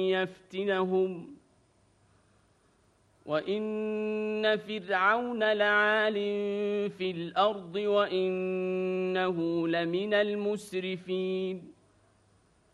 يفتنهم وإن فرعون لعال في الأرض وإنه لمن المسرفين